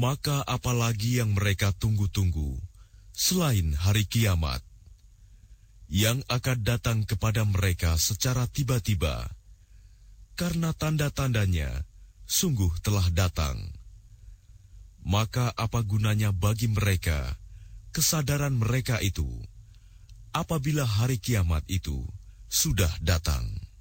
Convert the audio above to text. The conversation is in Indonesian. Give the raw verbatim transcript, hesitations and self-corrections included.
Maka apalagi yang mereka tunggu-tunggu selain hari kiamat, yang akan datang kepada mereka secara tiba-tiba, karena tanda-tandanya sungguh telah datang. Maka apa gunanya bagi mereka kesadaran mereka itu, apabila hari kiamat itu sudah datang?